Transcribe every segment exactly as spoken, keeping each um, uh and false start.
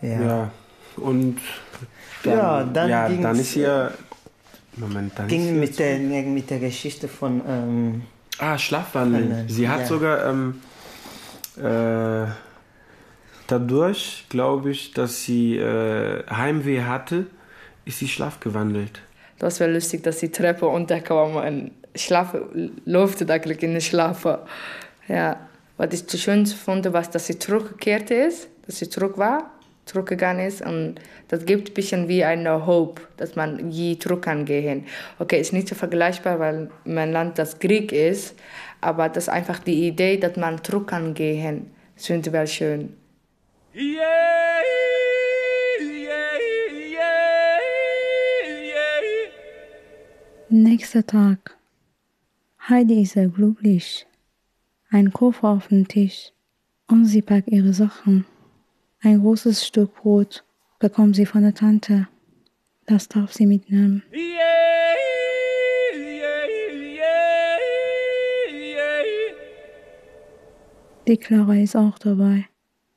Ja. ja. Und dann, ja, dann, ja, ging's, dann ist ihr... Moment, dann ging ist ihr mit der, mit der Geschichte von... Ähm, ah, Schlafwandeln. von, Sie hat ja. sogar... Ähm, äh, dadurch, glaube ich, dass sie äh, Heimweh hatte, ist sie schlafgewandelt. Das war lustig, dass die Treppe runterkam und schlafen, läuft eigentlich in den Schlaf. Ja, was ich zu schön fand, was, dass sie zurückgekehrt ist, dass sie zurück war, zurückgegangen ist. Und das gibt ein bisschen wie eine Hope, dass man je zurück kann gehen. Okay, ist nicht so vergleichbar, weil mein Land das Krieg ist, aber das ist einfach die Idee, dass man zurück kann gehen, das finde ich wel schön. Yeah, yeah, yeah, yeah. Nächster Tag. Heidi ist sehr glücklich. Ein Koffer auf dem Tisch und sie packt ihre Sachen. Ein großes Stück Brot bekommt sie von der Tante. Das darf sie mitnehmen. Yeah, yeah, yeah, yeah. Die Clara ist auch dabei.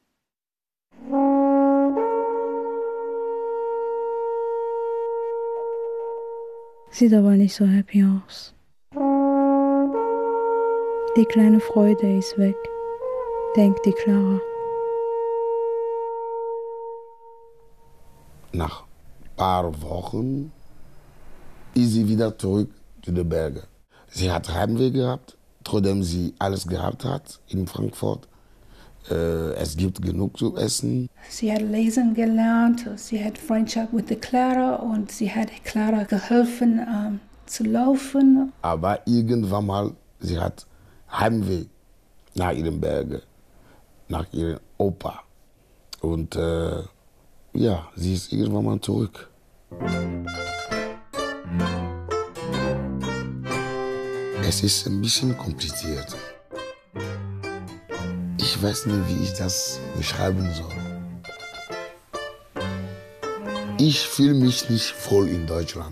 Sieht aber nicht so happy aus. Die kleine Freude ist weg, denkt die Clara. Nach ein paar Wochen ist sie wieder zurück zu den Bergen. Sie hat Heimweh gehabt, trotzdem sie alles gehabt hat in Frankfurt. Äh, es gibt genug zu essen. Sie hat lesen gelernt, sie hat Freundschaft mit der Clara und sie hat Clara geholfen ähm, zu laufen. Aber irgendwann mal, sie hat Heimweh nach ihren Bergen, nach ihrem Opa. Und äh, ja, sie ist irgendwann mal zurück. Es ist ein bisschen kompliziert. Ich weiß nicht, wie ich das beschreiben soll. Ich fühle mich nicht wohl in Deutschland.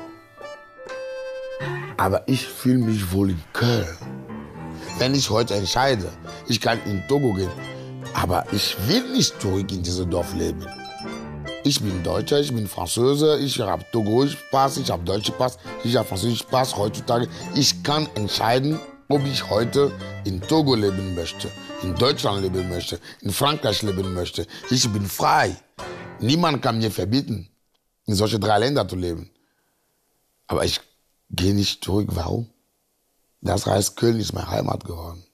Aber ich fühle mich wohl in Köln. Wenn ich heute entscheide, ich kann in Togo gehen, aber ich will nicht zurück in dieses Dorf leben. Ich bin Deutscher, ich bin Franzose, ich habe Togoisch Pass, ich habe deutschen Pass, ich habe französischen Pass heutzutage. Ich kann entscheiden, ob ich heute in Togo leben möchte, in Deutschland leben möchte, in Frankreich leben möchte. Ich bin frei. Niemand kann mir verbieten, in solche drei Länder zu leben. Aber ich gehe nicht zurück. Warum? Das heißt, Köln ist meine Heimat geworden.